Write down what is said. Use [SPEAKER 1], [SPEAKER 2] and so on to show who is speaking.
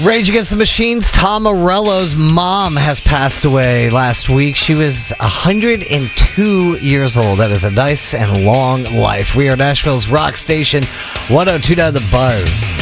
[SPEAKER 1] Rage Against the Machine's Tom Morello's mom has passed away last week. She was 102 years old. That is a nice and long life. We are Nashville's rock station, 102.9 The Buzz.